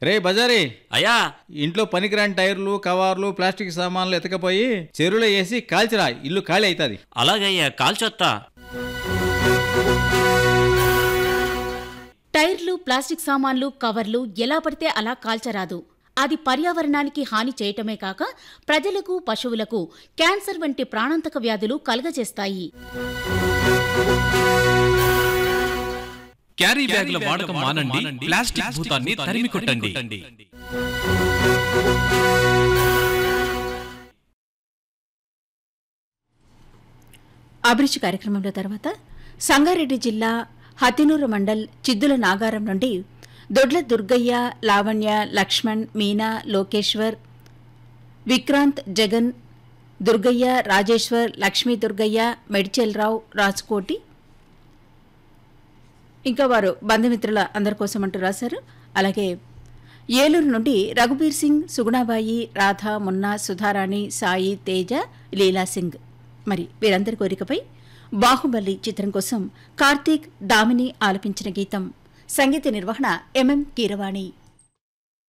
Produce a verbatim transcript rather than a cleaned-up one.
రే బజారీ అయ్యా, ఇంట్లో పనికిరాని టైర్లు కవర్లు ప్లాస్టిక్ సామాన్లు ఎతకపోయి చెరువులో వేసి కాల్చిరా, ఇల్లు ఖాళీ అవుతుంది. అలాగయ్యా, కాల్చొత్తా. టైర్లు ప్లాస్టిక్ సామాన్లు కవర్లు ఎలా పడితే అలా కాల్చరాదు. అది పర్యావరణానికి హాని చేయటమే కాక ప్రజలకు పశువులకు క్యాన్సర్ వంటి ప్రాణాంతక వ్యాధులు కలుగజేస్తాయి. క్యారీ బ్యాగుల వాడకం మానండి, ప్లాస్టిక్ భూతాన్ని తరిమి కొట్టండి. అభిరుచి కార్యక్రమంలో తర్వాత సంగారెడ్డి జిల్లా హతినూరు మండల్ చిద్దుల నాగారం నుండి దొడ్ల దుర్గయ్య, లావణ్య, లక్ష్మణ్, మీనా, లోకేశ్వర్, విక్రాంత్, జగన్, దుర్గయ్య, రాజేశ్వర్, లక్ష్మీ దుర్గయ్య, మెడ్చెల్రావు, రాజ్కోటి ఇంకా వారు బంధుమిత్రుల అందరి కోసం అంటూ రాశారు. అలాగే ఏలూరు నుండి రఘుబీర్ సింగ్, సుగుణాబాయి, రాధ, మున్నా, సుధారాణి, సాయి, తేజ, లీలా సింగ్. మరి వీరందరి కోరికపై బాహుబలి చిత్రం కోసం కార్తీక్, దామిని ఆలపించిన గీతం. సంగీత నిర్వహణ ఎంఎం కీరవాణి.